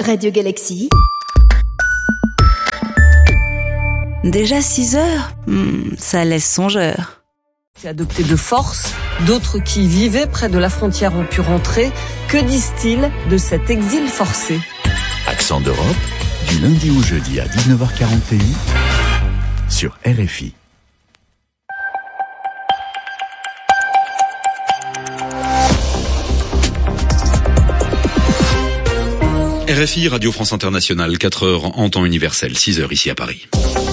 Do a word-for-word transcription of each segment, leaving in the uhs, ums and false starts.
Radio Galaxy. Déjà six heures, hmm, ça laisse songeur. Adopté de force, d'autres qui vivaient près de la frontière ont pu rentrer. Que disent-ils de cet exil forcé ? Accent d'Europe, du lundi au jeudi à dix-neuf heures quarante P M sur R F I. R F I, Radio France Internationale, quatre heures en temps universel, six heures ici à Paris.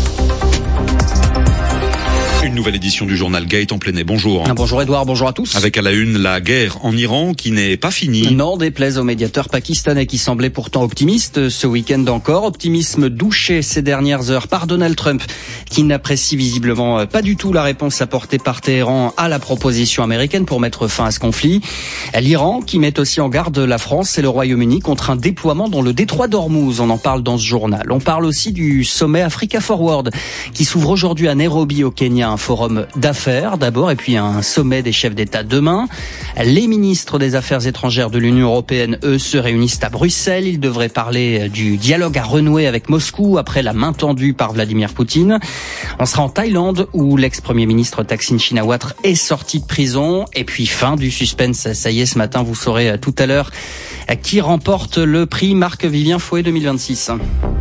Une nouvelle édition du journal Gaëtan Plenet, bonjour. Bonjour Edouard, bonjour à tous. Avec à la une, la guerre en Iran qui n'est pas finie. Non, déplaise au médiateur pakistanais qui semblait pourtant optimiste ce week-end encore. Optimisme douché ces dernières heures par Donald Trump qui n'apprécie visiblement pas du tout la réponse apportée par Téhéran à la proposition américaine pour mettre fin à ce conflit. L'Iran qui met aussi en garde la France et le Royaume-Uni contre un déploiement dans le détroit d'Ormuz. On en parle dans ce journal. On parle aussi du sommet Africa Forward qui s'ouvre aujourd'hui à Nairobi au Kenya. Un forum d'affaires d'abord et puis un sommet des chefs d'État demain. Les ministres des Affaires étrangères de l'Union européenne, eux, se réunissent à Bruxelles. Ils devraient parler du dialogue à renouer avec Moscou après la main tendue par Vladimir Poutine. On sera en Thaïlande où l'ex-premier ministre Thaksin Shinawatra est sorti de prison. Et puis fin du suspense, ça y est, ce matin, vous saurez tout à l'heure qui remporte le prix Marc-Vivien Fouet deux mille vingt-six.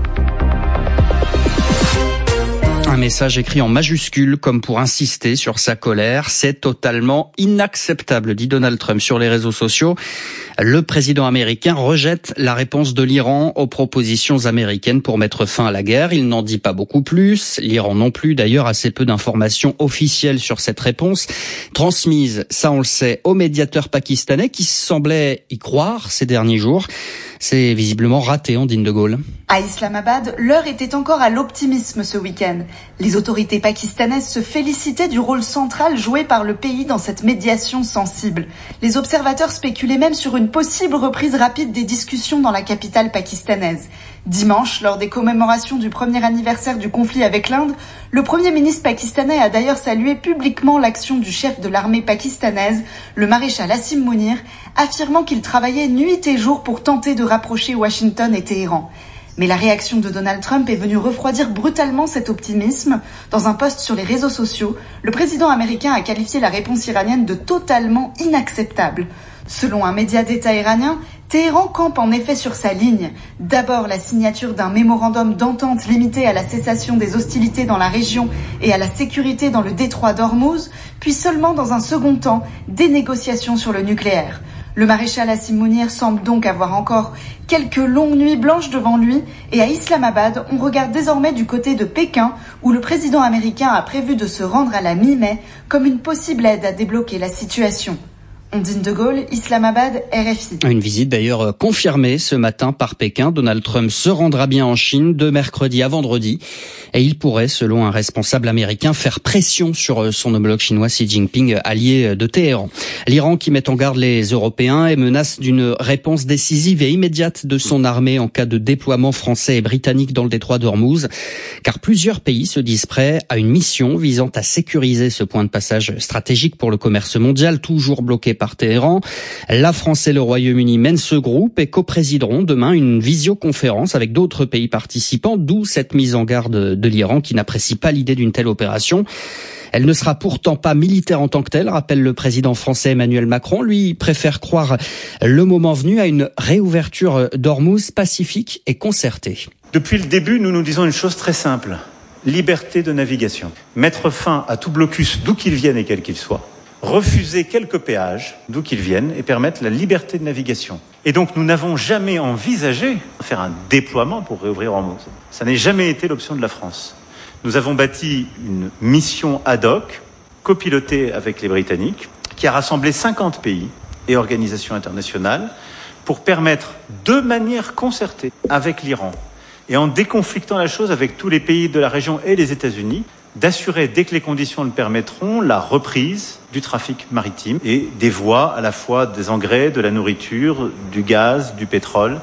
Un message écrit en majuscule comme pour insister sur sa colère. C'est totalement inacceptable, dit Donald Trump sur les réseaux sociaux. Le président américain rejette la réponse de l'Iran aux propositions américaines pour mettre fin à la guerre. Il n'en dit pas beaucoup plus. L'Iran non plus, d'ailleurs, assez peu d'informations officielles sur cette réponse. Transmise, ça on le sait, au médiateur pakistanais qui semblait y croire ces derniers jours. C'est visiblement raté, Andine de Gaulle. À Islamabad, l'heure était encore à l'optimisme ce week-end. Les autorités pakistanaises se félicitaient du rôle central joué par le pays dans cette médiation sensible. Les observateurs spéculaient même sur une possible reprise rapide des discussions dans la capitale pakistanaise. Dimanche, lors des commémorations du premier anniversaire du conflit avec l'Inde, le premier ministre pakistanais a d'ailleurs salué publiquement l'action du chef de l'armée pakistanaise, le maréchal Asim Munir, affirmant qu'il travaillait nuit et jour pour tenter de rapprocher Washington et Téhéran. Mais la réaction de Donald Trump est venue refroidir brutalement cet optimisme. Dans un post sur les réseaux sociaux, le président américain a qualifié la réponse iranienne de totalement inacceptable. Selon un média d'État iranien, Téhéran campe en effet sur sa ligne. D'abord la signature d'un mémorandum d'entente limité à la cessation des hostilités dans la région et à la sécurité dans le détroit d'Ormuz, puis seulement dans un second temps, des négociations sur le nucléaire. Le maréchal Asim Munir semble donc avoir encore quelques longues nuits blanches devant lui et à Islamabad, on regarde désormais du côté de Pékin où le président américain a prévu de se rendre à la mi-mai comme une possible aide à débloquer la situation. Andine de Gaulle, Islamabad, R F I. Une visite d'ailleurs confirmée ce matin par Pékin. Donald Trump se rendra bien en Chine de mercredi à vendredi. Et il pourrait, selon un responsable américain, faire pression sur son homologue chinois Xi Jinping, allié de Téhéran. L'Iran qui met en garde les Européens et menace d'une réponse décisive et immédiate de son armée en cas de déploiement français et britannique dans le détroit d'Ormuz. Car plusieurs pays se disent prêts à une mission visant à sécuriser ce point de passage stratégique pour le commerce mondial, toujours bloqué par Téhéran. La France et le Royaume-Uni mènent ce groupe et coprésideront demain une visioconférence avec d'autres pays participants, d'où cette mise en garde de l'Iran qui n'apprécie pas l'idée d'une telle opération. Elle ne sera pourtant pas militaire en tant que telle, rappelle le président français Emmanuel Macron. Lui préfère croire le moment venu à une réouverture d'Ormuz pacifique et concertée. Depuis le début, nous nous disons une chose très simple. Liberté de navigation. Mettre fin à tout blocus d'où qu'il vienne et quel qu'il soit. Refuser quelques péages, d'où qu'ils viennent, et permettre la liberté de navigation. Et donc nous n'avons jamais envisagé de faire un déploiement pour réouvrir Ormuz. Ça n'a jamais été l'option de la France. Nous avons bâti une mission ad hoc, copilotée avec les Britanniques, qui a rassemblé cinquante pays et organisations internationales pour permettre, de manière concertée avec l'Iran, et en déconflictant la chose avec tous les pays de la région et les États-Unis, d'assurer, dès que les conditions le permettront, la reprise du trafic maritime et des voies à la fois des engrais, de la nourriture, du gaz, du pétrole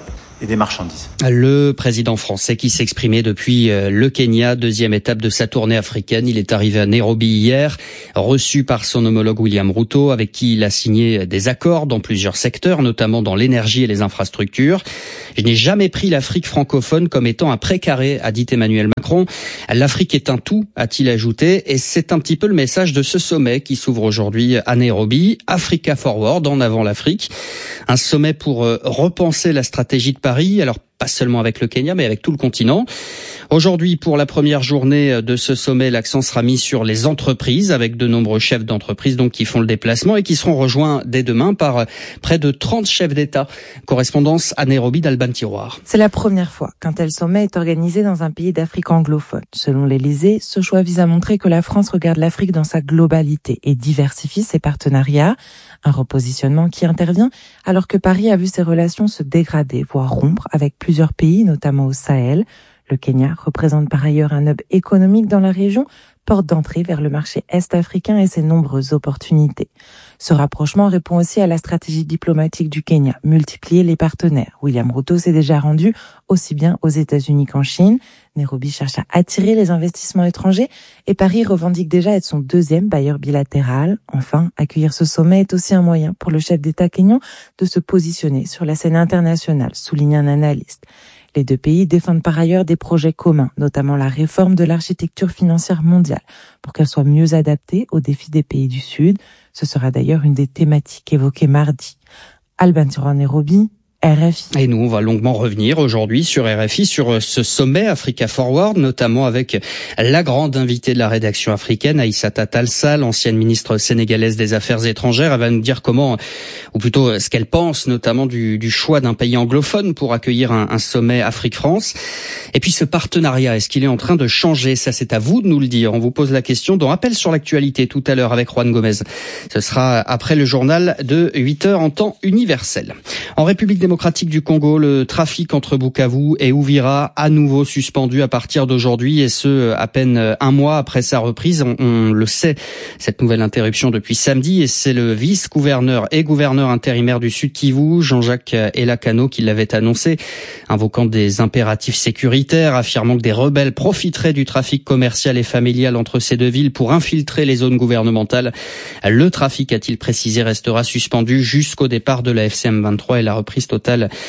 et des marchandises. Le président français qui s'exprimait depuis le Kenya, deuxième étape de sa tournée africaine. Il est arrivé à Nairobi hier, reçu par son homologue William Ruto, avec qui il a signé des accords dans plusieurs secteurs, notamment dans l'énergie et les infrastructures. Je n'ai jamais pris l'Afrique francophone comme étant un précaré, a dit Emmanuel Macron. L'Afrique est un tout, a-t-il ajouté, et c'est un petit peu le message de ce sommet qui s'ouvre aujourd'hui à Nairobi. Africa Forward, en avant l'Afrique. Un sommet pour repenser la stratégie de Paris, alors pas seulement avec le Kenya, mais avec tout le continent. Aujourd'hui, pour la première journée de ce sommet, l'accent sera mis sur les entreprises, avec de nombreux chefs d'entreprise donc qui font le déplacement et qui seront rejoints dès demain par près de trente chefs d'État. Correspondance à Nairobi d'Alban Tiroir. C'est la première fois qu'un tel sommet est organisé dans un pays d'Afrique anglophone. Selon l'Élysée, ce choix vise à montrer que la France regarde l'Afrique dans sa globalité et diversifie ses partenariats. Un repositionnement qui intervient alors que Paris a vu ses relations se dégrader, voire rompre avec plusieurs pays, notamment au Sahel. Le Kenya représente par ailleurs un hub économique dans la région, porte d'entrée vers le marché est-africain et ses nombreuses opportunités. Ce rapprochement répond aussi à la stratégie diplomatique du Kenya, multiplier les partenaires. William Ruto s'est déjà rendu aussi bien aux États-Unis qu'en Chine. Nairobi cherche à attirer les investissements étrangers et Paris revendique déjà être son deuxième bailleur bilatéral. Enfin, accueillir ce sommet est aussi un moyen pour le chef d'État kényan de se positionner sur la scène internationale, souligne un analyste. Les deux pays défendent par ailleurs des projets communs, notamment la réforme de l'architecture financière mondiale, pour qu'elle soit mieux adaptée aux défis des pays du Sud. Ce sera d'ailleurs une des thématiques évoquées mardi. Alban Tiroir, Nairobi, R F I. Et nous, on va longuement revenir aujourd'hui sur R F I, sur ce sommet Africa Forward, notamment avec la grande invitée de la rédaction africaine, Aïssata Tall Sall, ancienne ministre sénégalaise des Affaires étrangères. Elle va nous dire comment, ou plutôt ce qu'elle pense, notamment du, du choix d'un pays anglophone pour accueillir un, un sommet Afrique-France. Et puis ce partenariat, est-ce qu'il est en train de changer? Ça, c'est à vous de nous le dire. On vous pose la question dans Appel sur l'actualité tout à l'heure avec Juan Gomez. Ce sera après le journal de huit heures en temps universel. En République démocratique du Congo, le trafic entre Bukavu et Uvira à nouveau suspendu à partir d'aujourd'hui, et ce à peine un mois après sa reprise. On, on le sait, cette nouvelle interruption depuis samedi, et c'est le vice-gouverneur et gouverneur intérimaire du Sud Kivu, Jean-Jacques Elakano, qui l'avait annoncé, invoquant des impératifs sécuritaires, affirmant que des rebelles profiteraient du trafic commercial et familial entre ces deux villes pour infiltrer les zones gouvernementales. Le trafic, a-t-il précisé, restera suspendu jusqu'au départ de la F C M vingt-trois et la reprise totale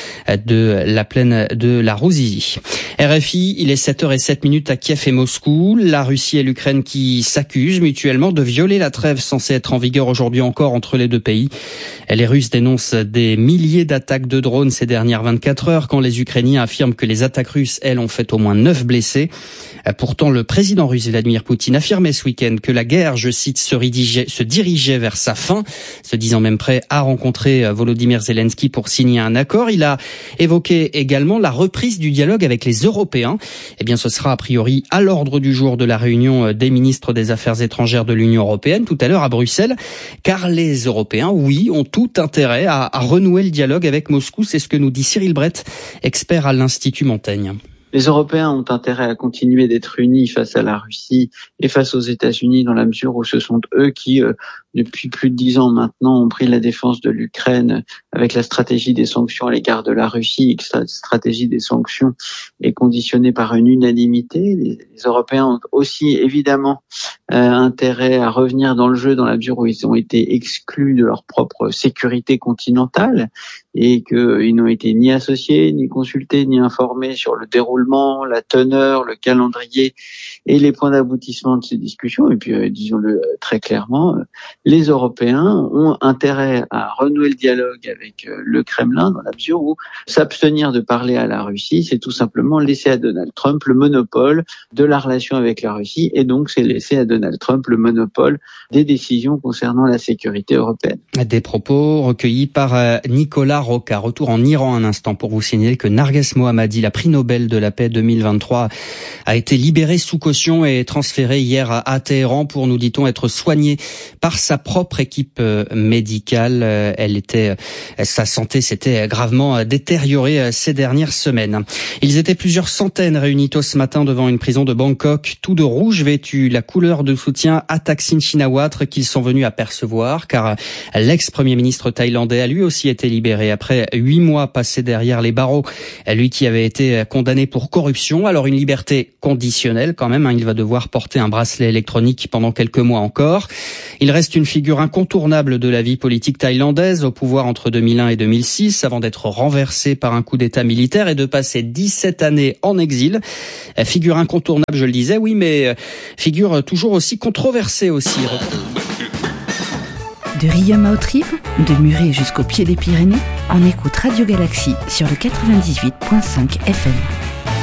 de la plaine de la Rouzizi. R F I, il est sept heures zéro sept minutes à Kiev et Moscou. La Russie et l'Ukraine qui s'accusent mutuellement de violer la trêve censée être en vigueur aujourd'hui encore entre les deux pays. Les Russes dénoncent des milliers d'attaques de drones ces dernières vingt-quatre heures, quand les Ukrainiens affirment que les attaques russes, elles, ont fait au moins neuf blessés. Pourtant, le président russe Vladimir Poutine affirmait ce week-end que la guerre, je cite, se, rédigeait, se dirigeait vers sa fin, se disant même prêt à rencontrer Volodymyr Zelensky pour signer un accord. Il a évoqué également la reprise du dialogue avec les Européens. Eh bien, ce sera a priori à l'ordre du jour de la réunion des ministres des Affaires étrangères de l'Union européenne tout à l'heure à Bruxelles, car les Européens, oui, ont tout intérêt à, à renouer le dialogue avec Moscou. C'est ce que nous dit Cyril Brett, expert à l'Institut Montaigne. Les Européens ont intérêt à continuer d'être unis face à la Russie et face aux États-Unis, dans la mesure où ce sont eux qui, euh, depuis plus de dix ans maintenant, ont pris la défense de l'Ukraine avec la stratégie des sanctions à l'égard de la Russie, et que cette stratégie des sanctions est conditionnée par une unanimité. Les, les Européens ont aussi évidemment euh, intérêt à revenir dans le jeu, dans la mesure où ils ont été exclus de leur propre sécurité continentale et qu'ils n'ont été ni associés, ni consultés, ni informés sur le déroulement, la teneur, le calendrier et les points d'aboutissement de ces discussions. Et puis, euh, disons-le très clairement, euh, les Européens ont intérêt à renouer le dialogue avec euh, le Kremlin, dans la mesure où s'abstenir de parler à la Russie, c'est tout simplement laisser à Donald Trump le monopole de la relation avec la Russie, et donc c'est laisser à Donald Trump le monopole des décisions concernant la sécurité européenne. Des propos recueillis par euh, Nicolas Roca. Retour en Iran un instant pour vous signaler que Narges Mohammadi, la prix Nobel de la paix deux mille vingt-trois, a été libéré sous caution et transféré hier à Téhéran pour, nous dit-on, être soigné par sa sa propre équipe médicale. Elle était, sa santé s'était gravement détériorée ces dernières semaines. Ils étaient plusieurs centaines réunis tôt ce matin devant une prison de Bangkok, tout de rouge vêtus, la couleur de soutien à Thaksin Shinawatra qu'ils sont venus apercevoir, car l'ex-premier ministre thaïlandais a lui aussi été libéré après huit mois passés derrière les barreaux. Lui qui avait été condamné pour corruption, alors une liberté conditionnelle quand même, hein, il va devoir porter un bracelet électronique pendant quelques mois encore. Il reste une figure incontournable de la vie politique thaïlandaise, au pouvoir entre deux mille un et deux mille six, avant d'être renversé par un coup d'état militaire et de passer dix-sept années en exil. Figure incontournable, je le disais, oui, mais figure toujours aussi controversée aussi. De Riom à Autrive, de Muret jusqu'au pied des Pyrénées, on écoute Radio Galaxie sur le quatre-vingt-dix-huit virgule cinq F M.